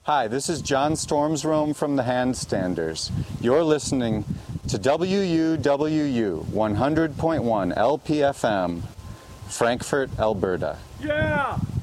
Hi, this is John Stormsrome from the Handstanders. You're listening to WUWU 100.1 LPFM, Frankfurt, Alberta. Yeah!